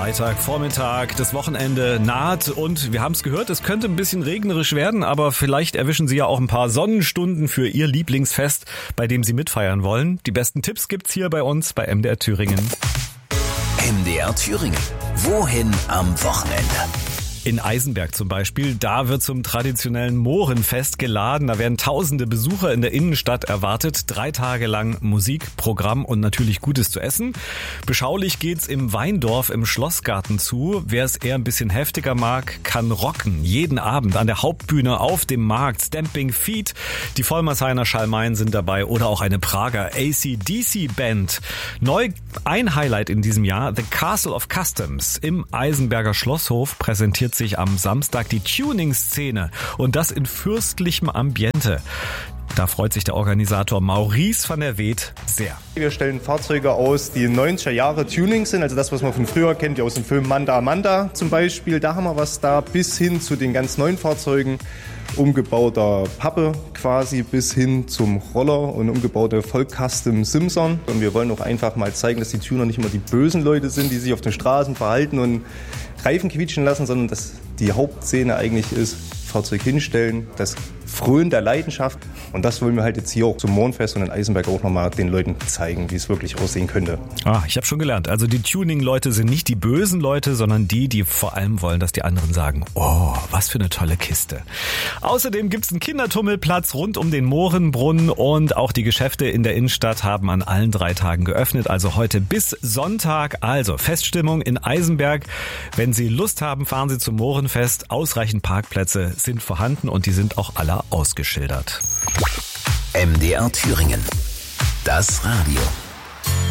Freitagvormittag, das Wochenende naht und wir haben es gehört, es könnte ein bisschen regnerisch werden, aber vielleicht erwischen Sie ja auch ein paar Sonnenstunden für Ihr Lieblingsfest, bei dem Sie mitfeiern wollen. Die besten Tipps gibt's hier bei uns bei MDR Thüringen. MDR Thüringen. Wohin am Wochenende? In Eisenberg zum Beispiel, da wird zum traditionellen Mohrenfest geladen. Da werden tausende Besucher in der Innenstadt erwartet. 3 Tage lang Musik, Programm und natürlich Gutes zu essen. Beschaulich geht's im Weindorf im Schlossgarten zu. Wer es eher ein bisschen heftiger mag, kann rocken. Jeden Abend an der Hauptbühne auf dem Markt. Stamping Feet, die Vollmersheimer Schalmeien sind dabei oder auch eine Prager AC/DC-Band. Neu ein Highlight in diesem Jahr, The Castle of Customs. Im Eisenberger Schlosshof präsentiert sich am Samstag die Tuning-Szene und das in fürstlichem Ambiente. Da freut sich der Organisator Maurice van der Weed sehr. Wir stellen Fahrzeuge aus, die 90er Jahre Tuning sind, also das, was man von früher kennt, aus dem Film Manda Amanda zum Beispiel. Da haben wir was da, bis hin zu den ganz neuen Fahrzeugen, umgebauter Pappe quasi, bis hin zum Roller und umgebaute Voll-Custom Simson. Und wir wollen auch einfach mal zeigen, dass die Tuner nicht immer die bösen Leute sind, die sich auf den Straßen verhalten und Reifen quietschen lassen, sondern dass die Hauptszene eigentlich ist, Fahrzeug hinstellen, das Frönen der Leidenschaft. Und das wollen wir halt jetzt hier auch zum Mohrenfest und in Eisenberg auch nochmal den Leuten zeigen, wie es wirklich aussehen könnte. Ich habe schon gelernt. Also die Tuning-Leute sind nicht die bösen Leute, sondern die vor allem wollen, dass die anderen sagen, oh, was für eine tolle Kiste. Außerdem gibt's einen Kindertummelplatz rund um den Mohrenbrunnen und auch die Geschäfte in der Innenstadt haben an allen 3 Tagen geöffnet. Also heute bis Sonntag. Also Feststimmung in Eisenberg. Wenn Sie Lust haben, fahren Sie zum Mohrenfest. Ausreichend Parkplätze sind vorhanden und die sind auch alle ausgeschildert. MDR Thüringen. Das Radio.